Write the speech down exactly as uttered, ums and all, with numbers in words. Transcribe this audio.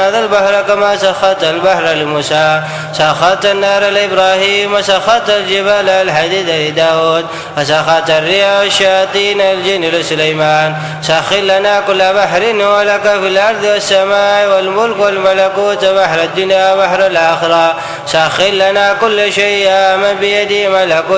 هذا البحر كما سخرت البحر لموسى، سخرت النار لإبراهيم، وسخرت الجبال الحديد لداود، وسخرت الرياح والشياطين الجن لسليمان. سخر لنا كل بحر ولك في الأرض والسماء والملك والملكوت، بحر الدنيا وبحر الآخرة. سخر لنا كل شيء من بيده ملكوت